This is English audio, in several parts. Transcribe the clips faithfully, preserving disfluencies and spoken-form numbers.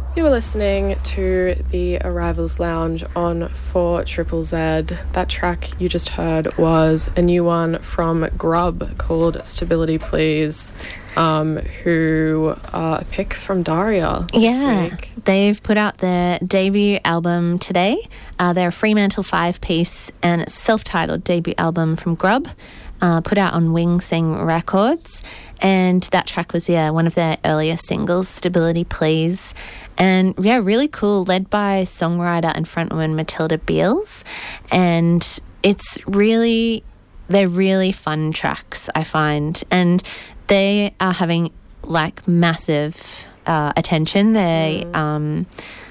You were listening to the Arrivals Lounge on four Triple Z. That track you just heard was a new one from Grub called Stability Please, um, who are a pick from Daria this yeah, week. They've put out their debut album today. Uh, they're a Fremantle five-piece, and it's a self-titled debut album from Grub, uh, put out on Wing Sing Records. And that track was, yeah, one of their earlier singles, Stability Please. And, yeah, really cool, led by songwriter and frontwoman Matilda Beals. And it's really, they're really fun tracks, I find. And they are having, like, massive uh, attention. They, mm. um,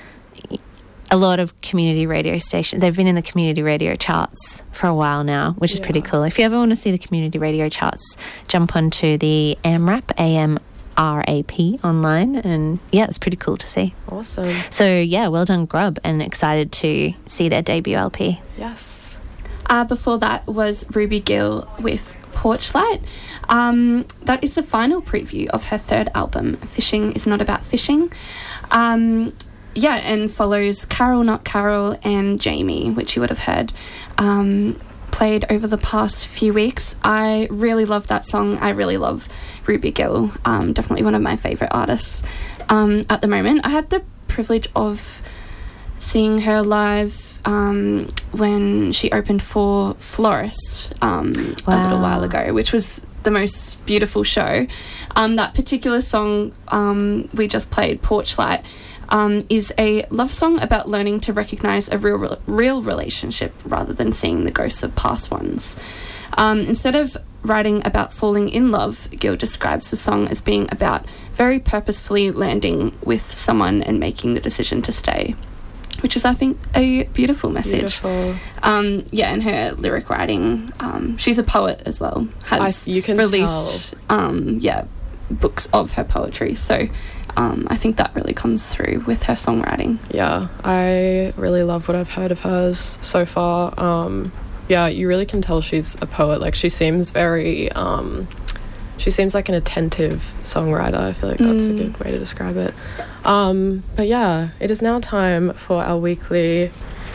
a lot of community radio stations, they've been in the community radio charts for a while now, which is yeah. pretty cool. If you ever want to see the community radio charts, jump onto the AMRAP, A M R A P online, and yeah, it's pretty cool to see. Awesome. So yeah, well done Grub, and excited to see their debut L P. Yes. Uh, before that was Ruby Gill with Porchlight. Um, that is the final preview of her third album, Fishing is Not About Fishing. Um, yeah, and follows Carol Not Carol and Jamie, which you would have heard um, played over the past few weeks. I really love that song. I really love Ruby Gill, um, definitely one of my favourite artists um, at the moment. I had the privilege of seeing her live um, when she opened for Florist um, wow. a little while ago, which was the most beautiful show. Um, that particular song um, we just played, Porchlight, um, is a love song about learning to recognise a real, real relationship rather than seeing the ghosts of past ones. Um, instead of writing about falling in love, Gill describes the song as being about very purposefully landing with someone and making the decision to stay, which is, I think, a beautiful message. Beautiful. Um, yeah, and her lyric writing, um, she's a poet as well, has I, you can released um, yeah, books of her poetry. So um, I think that really comes through with her songwriting. Yeah, I really love what I've heard of hers so far. Um, yeah, you really can tell she's a poet. Like, she seems very... Um, she seems like an attentive songwriter. I feel like that's mm. a good way to describe it. Um, but yeah, it is now time for our weekly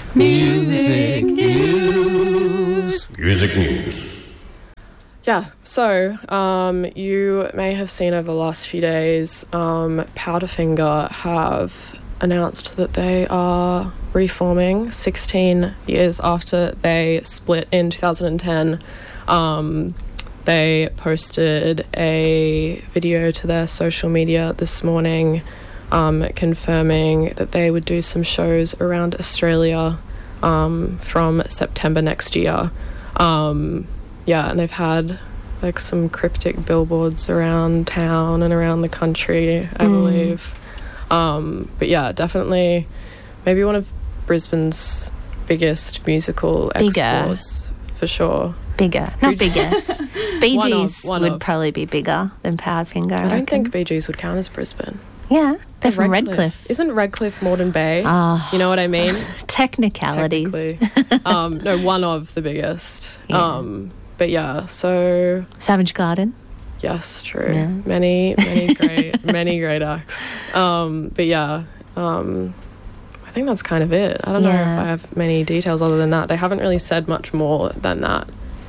Music News. Music News. Yeah, so um, you may have seen over the last few days, um, Powderfinger have announced that they are reforming sixteen years after they split in two thousand ten. Um, they posted a video to their social media this morning um, confirming that they would do some shows around Australia um, from September next year. Um, yeah, and they've had like some cryptic billboards around town and around the country, I mm. believe. Um, but yeah, definitely maybe one of Brisbane's biggest musical Bigger. exports, for sure. Bigger, not biggest. Bee Gees one of, one would of. probably be bigger than Powderfinger. I, I don't reckon. think Bee Gees would count as Brisbane. Yeah, they're from Redcliffe. Redcliffe. Isn't Redcliffe Moreton Bay? Oh, you know what I mean? Technicalities. Technically. um, no, one of the biggest. Yeah. Um, but yeah, so... Savage Garden. Yes, true. Yeah. Many, many great, many great acts. Um, but yeah, um, I think that's kind of it. I don't yeah. know if I have many details other than that. They haven't really said much more than that.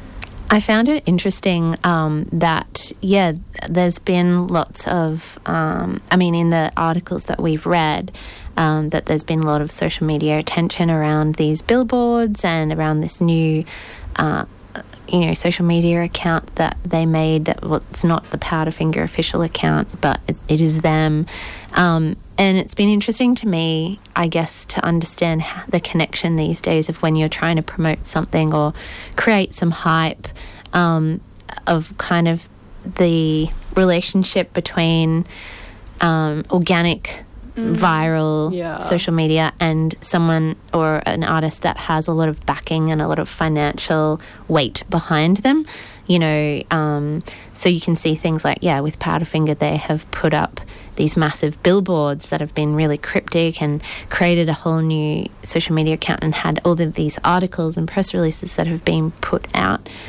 I found it interesting um, that, yeah, there's been lots of, um, I mean, in the articles that we've read, um, that there's been a lot of social media attention around these billboards and around this new, uh, you know, social media account that they made. That well, it's not the Powderfinger official account, but it, it is them. Um, and it's been interesting to me, I guess, to understand how, the connection these days of when you're trying to promote something or create some hype, um, of kind of the relationship between um, organic, mm. viral yeah. social media and someone or an artist that has a lot of backing and a lot of financial weight behind them. You know, um, so you can see things like, yeah, with Powderfinger, they have put up these massive billboards that have been really cryptic and created a whole new social media account and had all of these articles and press releases that have been put out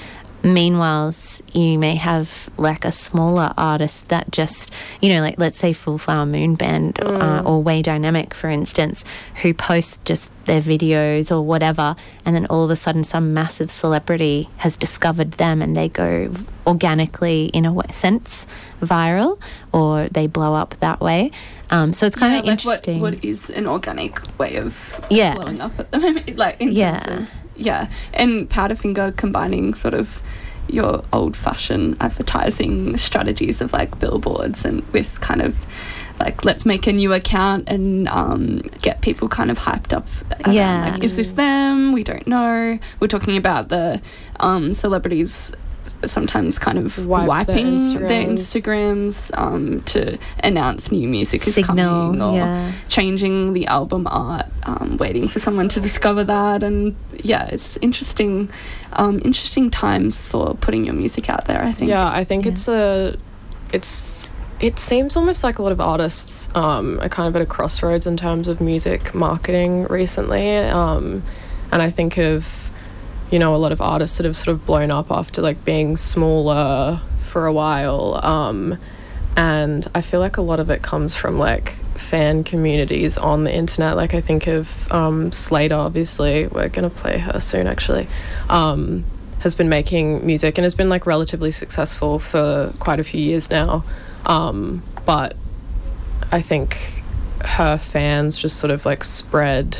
Meanwhile, you may have like a smaller artist that just, you know, like let's say Full Flower Moon Band Mm. uh, or Way Dynamic, for instance, who post just their videos or whatever, and then all of a sudden some massive celebrity has discovered them and they go organically, in a way, sense, viral, or they blow up that way. Um, so it's kind Yeah, of like interesting. What, what is an organic way of Yeah. blowing up at the moment? Like in Yeah. terms of, yeah. And Powderfinger combining sort of your old-fashioned advertising strategies of like billboards and with kind of like let's make a new account and um, get people kind of hyped up. around, Yeah. Like, is this them? We don't know. We're talking about the um, celebrities sometimes kind of Wipe their wiping their Instagrams. Instagrams um, to announce new music is Signal, coming, or yeah. changing the album art, um, waiting for someone to discover that. And yeah, it's interesting, um, interesting times for putting your music out there, I think. Yeah, I think Yeah. it's a, it's, it seems almost like a lot of artists um, are kind of at a crossroads in terms of music marketing recently. Um, and I think of, you know, a lot of artists that have sort of blown up after like being smaller for a while. Um, and I feel like a lot of it comes from like fan communities on the internet. Like I think of um, Slater, obviously, we're going to play her soon actually, um, has been making music and has been like relatively successful for quite a few years now. Um, but I think her fans just sort of like spread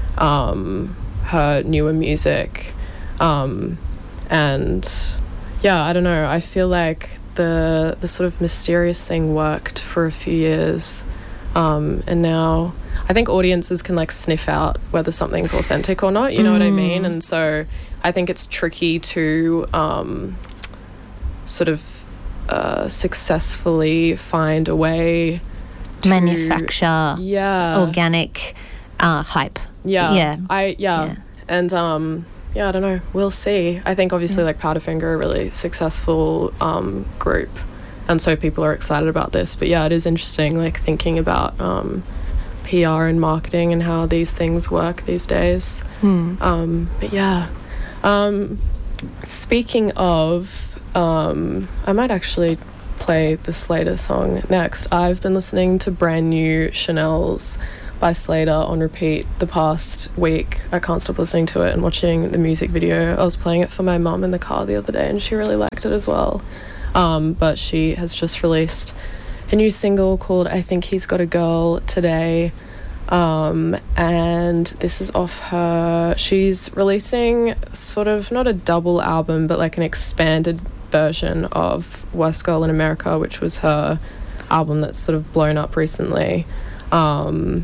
um, her newer music. Um, and yeah, I don't know. I feel like the the sort of mysterious thing worked for a few years, um, and now I think audiences can like sniff out whether something's authentic or not. You know what I mean? And so I think it's tricky to um, sort of uh, successfully find a way to Manufacture yeah organic uh, hype. yeah Yeah. I yeah, Yeah. and um. Yeah, I don't know. We'll see. I think obviously like Powderfinger are a really successful um, group, and so people are excited about this. But yeah, it is interesting like thinking about um, P R and marketing and how these things work these days. Hmm. Um, but yeah, um, speaking of, um, I might actually play the Slater song next. I've been listening to brand new Chanel's by Slater on repeat the past week. I can't stop listening to it and watching the music video. I was playing it for my mum in the car the other day and she really liked it as well. Um, but she has just released a new single called I Think He's Got a Girl today. Um, and this is off her... She's releasing sort of not a double album but like an expanded version of Worst Girl in America, which was her album that's sort of blown up recently. Um...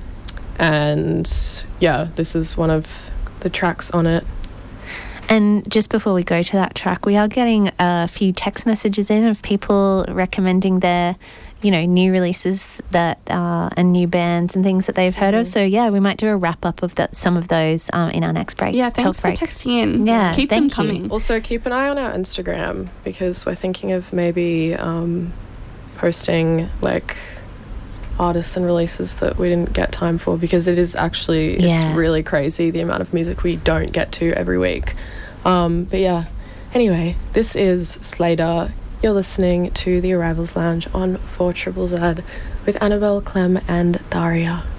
And yeah, this is one of the tracks on it. And just before we go to that track, we are getting a few text messages in of people recommending their, you know, new releases that uh, and new bands and things that they've heard Mm-hmm. of. So yeah, we might do a wrap up of that, some of those um, in our next break. Yeah, thanks Talk for break. texting in. Yeah, Keep thank them you. coming. Also, keep an eye on our Instagram because we're thinking of maybe um, posting like artists and releases that we didn't get time for, because it is actually Yeah. it's really crazy the amount of music we don't get to every week. Um, but yeah, anyway, this is Slater. You're listening to the Arrivals Lounge on four Z Z Z with Annabelle, Clem and Daria.